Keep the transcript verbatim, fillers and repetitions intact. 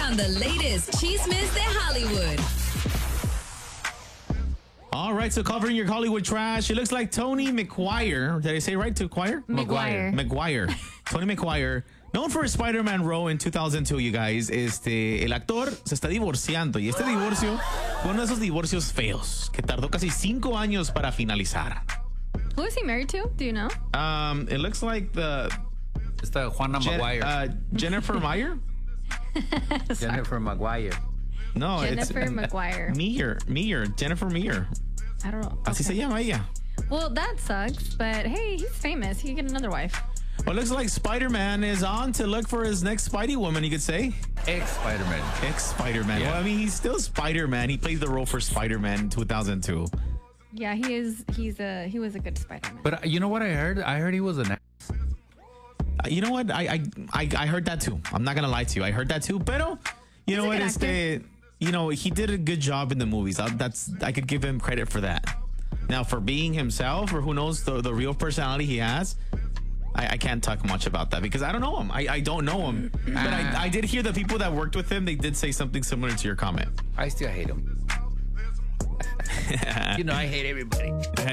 on the latest Chismes de Hollywood. All right, so covering your Hollywood trash, it looks like Tony McGuire. Did I say right to acquire? McGuire. McGuire. Tony McGuire, known for his Spider-Man role in two thousand two, you guys. Este, el actor se está divorciando y este divorcio fue uno de esos divorcios feos que tardó casi cinco años para finalizar. Who is he married to? Do you know? Um, it looks like the Esta Juana Jen- Maguire. uh, Jennifer Meyer. Jennifer Maguire. No, Jennifer it's McGuire. Meyer. Meyer. Jennifer Meyer. I don't know. Así se Okay. llama ella. Well, that sucks, but hey, he's famous. He can get another wife. Well, it looks like Spider-Man is on to look for his next Spidey woman, you could say. Ex-Spider-Man. Ex-Spider-Man. Yeah. Well, I mean, he's still Spider-Man. He played the role for Spider-Man in two thousand two. Yeah, he is. He's a. He was a good Spider-Man. But uh, you know what I heard? I heard he was an ass. Uh, you know what? I, I I I heard that too. I'm not gonna lie to you. I heard that too. Pero, you know a what? good Este, you know, he did a good job in the movies. I, that's I could give him credit for that. Now, for being himself, or who knows the the real personality he has, I, I can't talk much about that because I don't know him. I, I don't know him. But I, I did hear the people that worked with him. They did say something similar to your comment. I still hate him. You know, I hate everybody.